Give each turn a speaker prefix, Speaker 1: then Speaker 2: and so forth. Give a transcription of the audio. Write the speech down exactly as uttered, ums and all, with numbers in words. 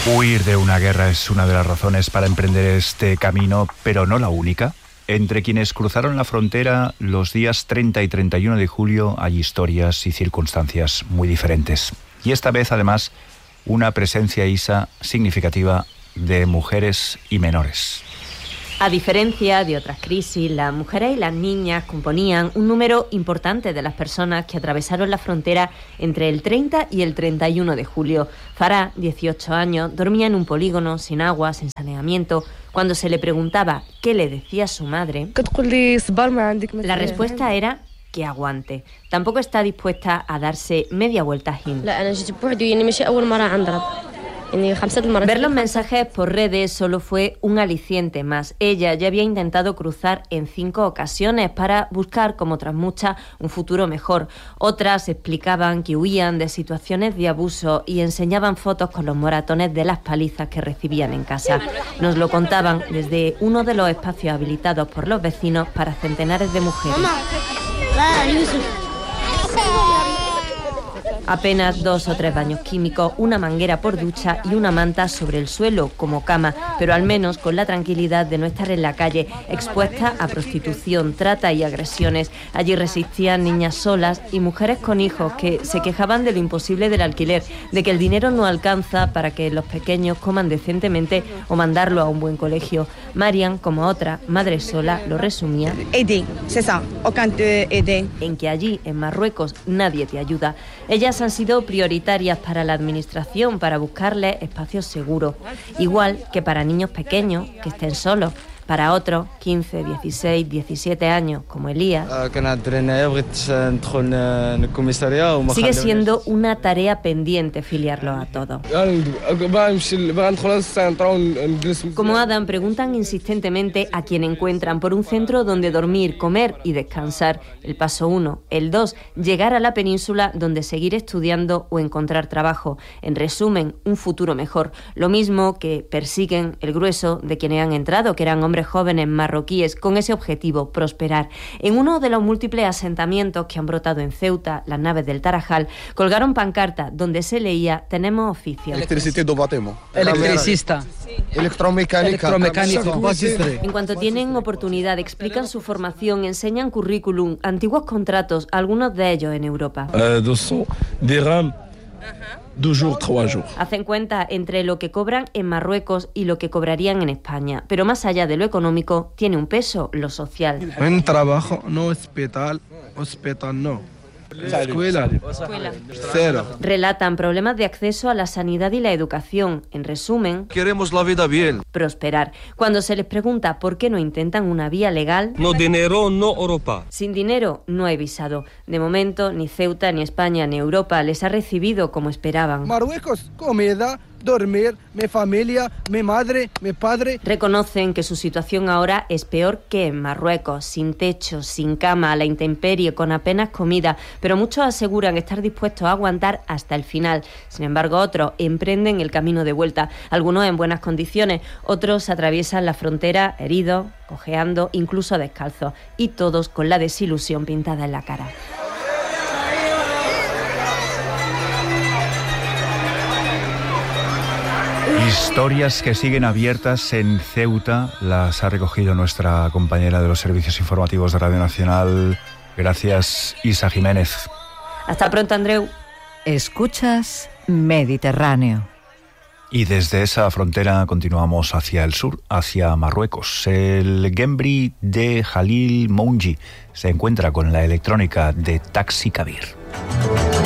Speaker 1: Huir de una guerra es una de las razones para emprender este camino, pero no la única. Entre quienes cruzaron la frontera los días treinta y treinta y uno de julio hay historias y circunstancias muy diferentes. Y esta vez, además, una presencia, Isa, significativa de mujeres y menores.
Speaker 2: A diferencia de otras crisis, las mujeres y las niñas componían un número importante de las personas que atravesaron la frontera entre el treinta y el treinta y uno de julio. Farah, dieciocho años, dormía en un polígono, sin agua, sin saneamiento. Cuando se le preguntaba qué le decía su madre, la respuesta era que aguante. Tampoco está dispuesta a darse media vuelta a Hind. Ver los mensajes por redes solo fue un aliciente más. Ella ya había intentado cruzar en cinco ocasiones para buscar, como otras muchas, un futuro mejor. Otras explicaban que huían de situaciones de abuso y enseñaban fotos con los moratones de las palizas que recibían en casa. Nos lo contaban desde uno de los espacios habilitados por los vecinos para centenares de mujeres. Apenas dos o tres baños químicos, una manguera por ducha y una manta sobre el suelo como cama, pero al menos con la tranquilidad de no estar en la calle, expuesta a prostitución, trata y agresiones. Allí resistían niñas solas y mujeres con hijos que se quejaban de lo imposible del alquiler, de que el dinero no alcanza para que los pequeños coman decentemente o mandarlo a un buen colegio. Marian, como otra madre sola, lo resumía en que allí, en Marruecos, nadie te ayuda. Ellas han sido prioritarias para la administración para buscarles espacios seguros, igual que para niños pequeños que estén solos. Para otros, quince, dieciséis, diecisiete años, como Elías, sigue siendo una tarea pendiente filiarlos a todos. Como Adam, preguntan insistentemente a quien encuentran por un centro donde dormir, comer y descansar. El paso uno. El dos, llegar a la península donde seguir estudiando o encontrar trabajo. En resumen, un futuro mejor. Lo mismo que persiguen el grueso de quienes han entrado, que eran hombres jóvenes marroquíes con ese objetivo, prosperar. En uno de los múltiples asentamientos que han brotado en Ceuta, las naves del Tarajal, colgaron pancartas donde se leía: tenemos oficio.
Speaker 3: Electricista. Electromecánica.
Speaker 2: En cuanto tienen oportunidad, explican su formación, enseñan currículum, antiguos contratos, algunos de ellos en Europa.
Speaker 4: Uh, doscientos dirhams. Dos jours, tres jours.
Speaker 2: Hacen cuenta entre lo que cobran en Marruecos y lo que cobrarían en España. Pero más allá de lo económico, tiene un peso lo social.
Speaker 3: En trabajo, no hospital, hospital no. Escuela, cero.
Speaker 2: Relatan problemas de acceso a la sanidad y la educación. En resumen,
Speaker 5: queremos la vida bien.
Speaker 2: Prosperar. Cuando se les pregunta por qué no intentan una vía legal,
Speaker 5: no dinero, no Europa.
Speaker 2: Sin dinero no hay visado. De momento, ni Ceuta, ni España, ni Europa les ha recibido como esperaban.
Speaker 3: Marruecos, comida, dormir, mi familia, mi madre, mi padre.
Speaker 2: Reconocen que su situación ahora es peor que en Marruecos, sin techo, sin cama, a la intemperie, con apenas comida, pero muchos aseguran estar dispuestos a aguantar hasta el final. Sin embargo, otros emprenden el camino de vuelta, algunos en buenas condiciones, otros atraviesan la frontera heridos, cojeando, incluso descalzos, y todos con la desilusión pintada en la cara.
Speaker 1: Historias que siguen abiertas en Ceuta, las ha recogido nuestra compañera de los servicios informativos de Radio Nacional. Gracias, Isa Jiménez.
Speaker 2: Hasta pronto, Andreu.
Speaker 6: Escuchas Mediterráneo.
Speaker 1: Y desde esa frontera continuamos hacia el sur, hacia Marruecos. El Gembri de Jalil Mounji se encuentra con la electrónica de Taxi Kabir.